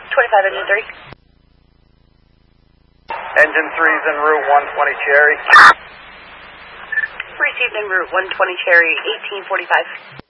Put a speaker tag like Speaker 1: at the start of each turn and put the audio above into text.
Speaker 1: 25 Engine 3.
Speaker 2: Engine 3's en route 120 Cherry.
Speaker 1: Received en route 120 Cherry, 1845.